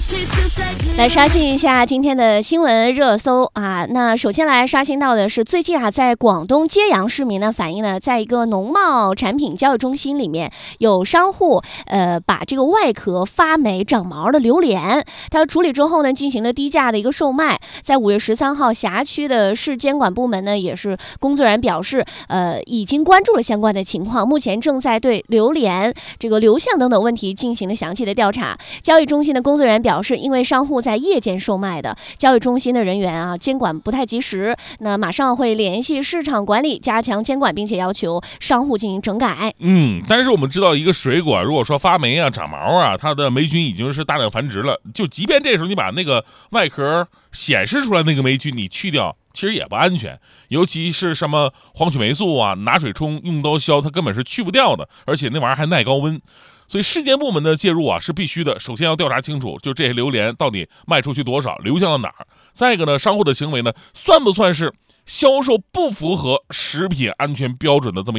来刷新一下今天的新闻热搜啊！那首先来刷新到的是，最近啊，在广东揭阳市民呢反映呢，在一个农贸产品交易中心里面，有商户把这个外壳发霉长毛的榴莲，它处理之后呢，进行了低价的一个售卖。在5月13号，辖区的市监管部门呢，也是工作人员表示，已经关注了相关的情况，目前正在对榴莲这个流向等等问题进行了详细的调查。交易中心的工作人员表示，因为商户在夜间售卖的，交易中心的人员啊监管不太及时，那马上会联系市场管理加强监管，并且要求商户进行整改。 但是我们知道一个水果如果说发霉啊长毛啊，它的霉菌已经是大量繁殖了，就即便这时候你把那个外壳显示出来那个霉菌你去掉，其实也不安全，尤其是什么黄曲霉素啊，拿水冲用刀削它根本是去不掉的，而且那玩意儿还耐高温。所以市监部门的介入啊是必须的，首先要调查清楚，就这些榴莲到底卖出去多少，流向了哪儿。再一个呢，商户的行为呢算不算是销售不符合食品安全标准的这么